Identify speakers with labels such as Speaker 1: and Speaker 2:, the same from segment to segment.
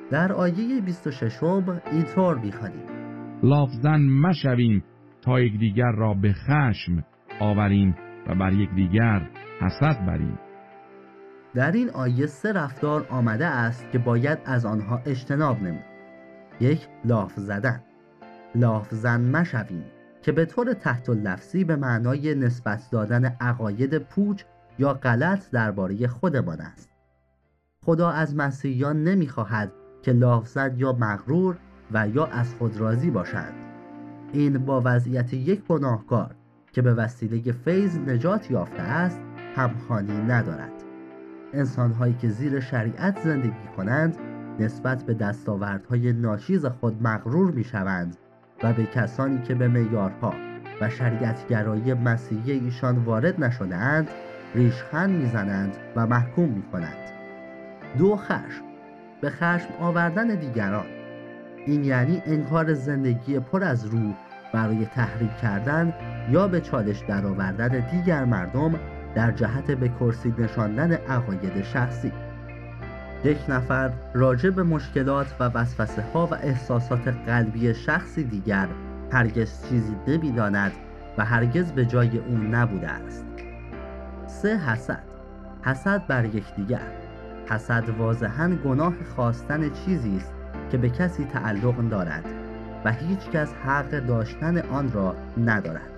Speaker 1: در آیه 26 اینطور می‌خوانیم:
Speaker 2: لافزن مشویم تا یکدیگر را به خشم آوریم و بر یکدیگر حسد بریم.
Speaker 1: در این آیه 3 رفتار آمده است که باید از آنها اجتناب نمود. 1. لاف زدن. لافزن مشویم که به طور تحت اللفظی به معنای نسبت دادن عقاید پوچ یا غلط درباره خودمان است. خدا از مسیحیان نمی‌خواهد که لافزن یا مغرور و یا از خود راضی باشند. این با وضعیت یک گناهکار که به وسیله فیض نجات یافته است همخوانی ندارد. انسان‌هایی که زیر شریعت زندگی کنند نسبت به دستاوردهای ناچیز خود مغرور می‌شوند و به کسانی که به معیارها و شریعت‌گرایی مسیحی ایشان وارد نشده‌اند ریشخند می‌زنند و محکوم می‌کنند. 2. خشم. به خشم آوردن دیگران. این یعنی انکار زندگی پر از روح برای تحریک کردن یا به چالش درآوردن دیگر مردم در جهت به کرسی نشاندن عقاید شخصی. یک نفر راجع به مشکلات و وسوسه‌ها و احساسات قلبی شخصی دیگر هرگز چیزی نمی‌داند و هرگز به جای او نبوده است. 3. حسد. حسد بر یکدیگر. حسد واضحاً گناه خواستن چیزی است که به کسی تعلق دارد و هیچ کس حق داشتن آن را ندارد.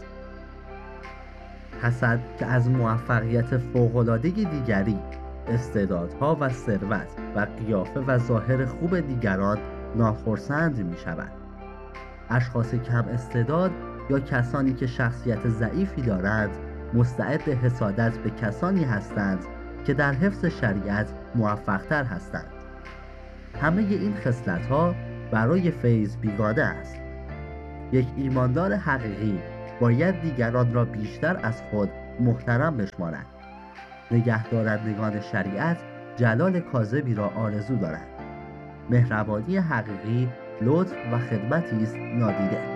Speaker 1: حسد که از موفقیت فوق‌العاده دیگری، استعدادها و ثروت و قیافه و ظاهر خوب دیگران ناخرسند می شود. اشخاص کم استعداد یا کسانی که شخصیت ضعیفی دارند مستعد حسادت به کسانی هستند که در حفظ شریعت موفق‌تر هستند. همه این خصلت‌ها برای فیض بیگانه است. یک ایماندار حقیقی باید دیگران را بیشتر از خود محترم بشمارد. نگهدارندگان شریعت جلال کاذبی را آرزو دارند. مهربانی حقیقی لطف و خدمتی است نادیده.